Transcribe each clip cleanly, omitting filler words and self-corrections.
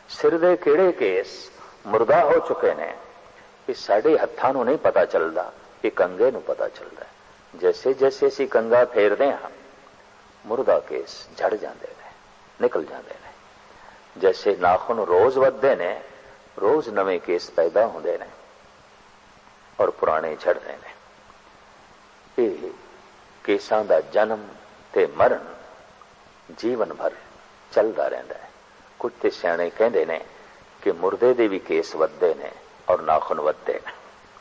सिर दे किहड़े केस मुर्दा हो चुके ने, ये साडे हत्थां नूं नहीं पता चलदा, ये कंगे नूं पता चलदा है। जैसे जैसे असीं कंगा फेरदे हां मुर्दा केस झड़ जांदे ने, निकल जांदे ने। जैसे नाखून रोज वधदे ने, रोज नवे केस पैदा होंदे ने और पुराने झड़दे ने। ये केसां दा जन्म ते मरण जीवन भर चलदा रहिंदा है। कुछ ते सियाणे कहंदे ने कि मुर्दे दे भी केस वधदे ने और नाखून वधदे ने।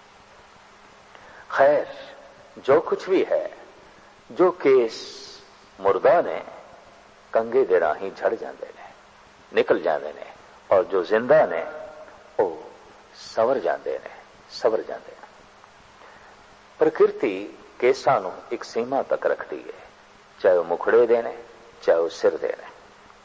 खैर, जो कुछ भी है, जो केस मुर्दा ने कंगे दे राही झड़ जाते ने, निकल जाते ने, और जो जिंदा ने वो सवर जाते ने, सवर जाते हैं। प्रकृति केसां नूं एक सीमा तक रखती है, चाहे वो मुखड़े दे ने, चाहे वो सिर दे ने।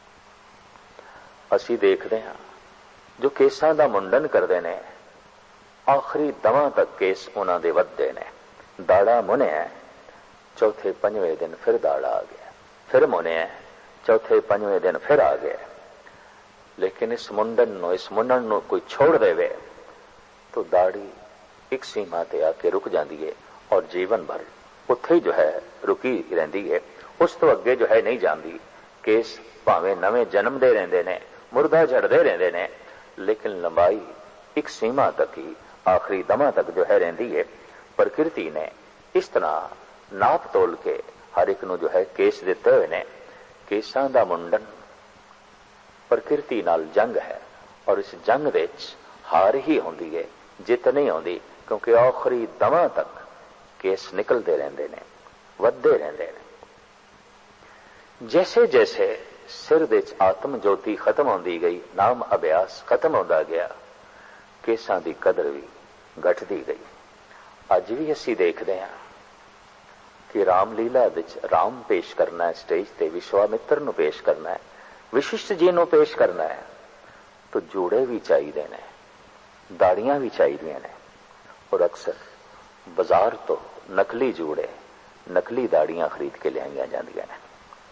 असीं देखते हैं जो केसां दा मुंडन करते ने, आखिरी दमां तक केस उन्हां दे वधदे ने। दाड़ा मुनिया, चौथे पंजवें दिन फिर दाड़ा आ गया, फिर मुनिया, चौथे पंजवें दिन फिर आ गया। लेकिन इस मुंडन नूं कोई छोड़ देवे तो दाढ़ी एक सीमा ते आके रुक जाती है और जीवन भर उत्थे ही जो है रुकी रहिंदी है, उस तो अगे जो है नहीं जाती। केस भावें नवे जन्म दे रहिंदे ने, मुर्दा झड़दे रहिंदे ने, लेकिन लंबाई एक सीमा तक ही, आखिरी दमा तक जो है रहिंदी है। प्रकृति ने इस तरह नाप तोल के हर एक नूं जो है केस दिते हुए ने। केसां दा मुंडन प्रकृति नाल जंग है और इस जंग विच हार ही होंदी है, जित नहीं होंदी, क्योंकि आखिरी दमा तक केस निकलते रहंदे ने, वधदे रहंदे ने। जैसे जैसे सिर दे आत्म ज्योति खत्म होंदी गई, नाम अभ्यास खत्म होंदा गया, केसां दी कदर भी घटदी गई। अज भी असीं देखते हैं कि रामलीला विच राम पेश करना है, स्टेज ते विश्वामित्र नूं पेश करना है, विशिष्ट जी नूं पेश करना है, तो जूड़े भी चाहिए ने, दाड़ियां भी चाहिए ने, और अक्सर बाजार तो नकली जूड़े, नकली दाड़ियां खरीद के लियाईयां जांदियां ने।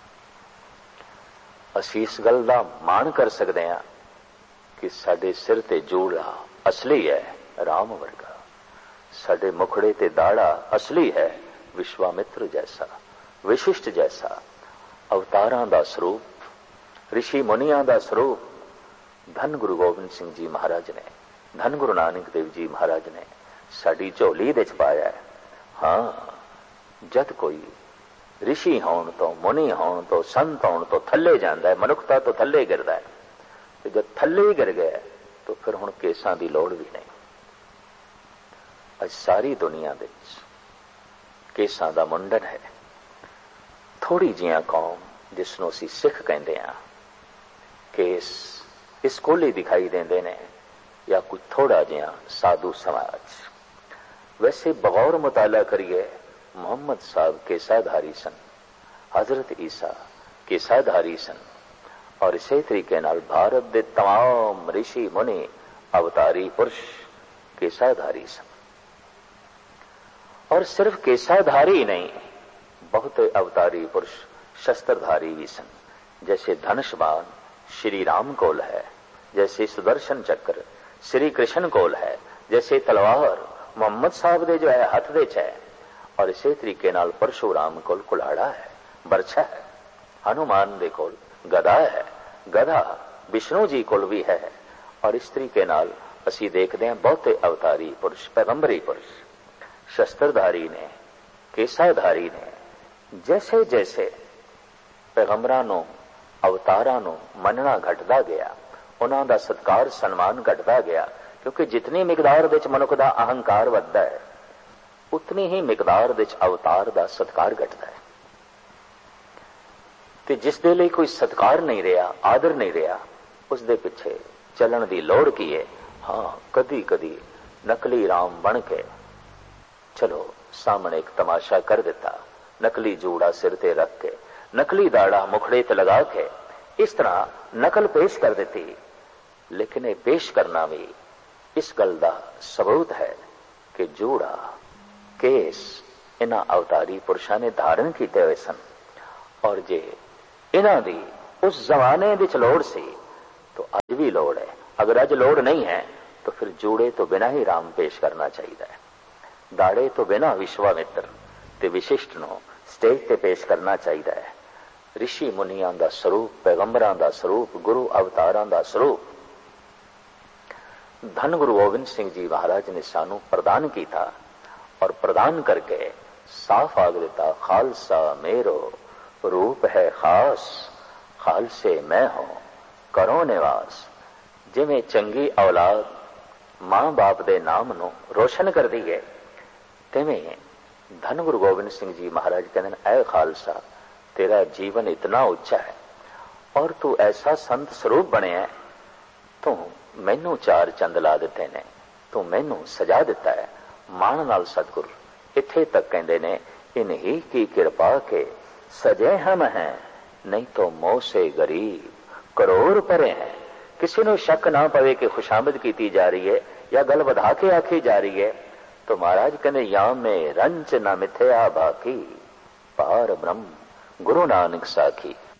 असीं इस गल दा माण कर सकते हैं कि साडे सिर ते जूड़ा असली है, राम वर्गा। साडे मुखड़े ते दाड़ा असली है, विश्वामित्र जैसा, विशिष्ट जैसा, अवतारां दा स्वरूप, ऋषि मुनियां दा स्वरूप धन गुरु गोबिंद सिंह जी महाराज ने, धन गुरु नानक देव जी महाराज ने साडी झोली दे च पाया है। हाँ, जद कोई ऋषि होण तो, मुनि होण तो, संत होण तो थल्ले जांदा है, मनुखता तो थल्ले गिरदा है, ते जद थल्ले ही गिर गया तो फिर हुण केसां दी लोड़ भी नहीं। अज सारी दुनिया विच केसां दा मुंडन है। थोड़ी जिहियां कौम जिसनों असीं सिख कहंदे हां, केस इस कोल ही दिखाई देंदे ने, या कुछ थोड़ा जिहा साधु समाज। वैसे बगौर मुताला करिए, मोहम्मद साहब केसाधारी सन, हजरत ईसा केसाधारी सन, और इसे तरीके नाल भारत दे तमाम ऋषि मुनि अवतारी पुरुष केसाधारी सन। और सिर्फ केसाधारी नहीं, बहुत अवतारी पुरुष शस्त्रधारी भी सन। जैसे धनुष्बाण श्री राम कोल है, जैसे सुदर्शन चक्र श्री कृष्ण कोल है, जैसे तलवार मोहम्मद साहब दे जो है हथ दे च है, और इसे तरीके नाल परशुराम कोल कुल्हाड़ा है, बरछा है, हनुमान दे कोल गदा है, गदा विष्णु जी कोल भी है। और इस तरीके नाल असीं देखते हैं बहुते अवतारी पुरुष, पैगंबरी पुरुष, शस्त्रधारी ने, केसाधारी ने, जैसे जैसे पैगंबरां नूं अवतारां नूं मनना घटदा गया, उन्हां दा सत्कार सन्मान घटदा गया, क्योंकि जितनी मिकदार विच मनुख दा अहंकार वधदा है, उतनी ही मिकदार विच अवतार दा सत्कार घटदा है। ते जिस दे लई कोई सत्कार नहीं रहा, आदर नहीं रहा, उस दे पिछे चलण दी लोड़ की है। हाँ, कदी कदी नकली राम बन के चलो सामने एक तमाशा कर दिता, नकली जूड़ा सिर ते रख के, नकली दाड़ा मुखड़े ते लगा के, इस तरह नकल पेश कर देती। लेकिन ये पेश करना भी इस गल दा सबूत है कि जूड़ा केस इन्हां अवतारी पुरुषां ने धारण कीते हुए सन। और जे इन्हां दी उस जमाने विच लोड़ सी तो अज भी लोड़ है। अगर अज लोड़ नहीं है तो फिर जूड़े तो बिना ही राम पेश करना चाहिए। दाड़े तो बिना विश्वामित्र ते विशिष्ट नो स्टेज ते पेश करना चाहिए। ऋषि मुनियां दा स्वरूप, पैगंबरां दा स्वरूप, गुरु अवतारां दा स्वरूप धन गुरु गोबिंद सिंह जी महाराज ने सानू प्रदान किया और प्रदान करके साफ आग दिता, खालसा मेरो रूप है खास, खालसे मैं हूं करो निवास। जिवें चंगी औलाद मां बाप दे नाम नू रोशन कर दी है, तिवें धन गुरु गोबिंद सिंह जी महाराज कहते हैं, ऐ खालसा तेरा जीवन इतना उच्चा है और तू ऐसा संत स्वरूप बने है, तू मैनू चार चंद ला दिते ने, तू मैनू सजा दिता है। मान नाल सतगुर इत्थे तक कहते ने, इन्हीं की कृपा के सजे हम हैं, नहीं तो मोह से गरीब करोड़ परे हैं। किसी को शक ना पवे कि खुशामद की जा रही है या गल वधा के आखी जा रही है, तो महाराज कहते या में रंच न मिथया बाकी, पार ब्रह्म गुरु नानक साखी।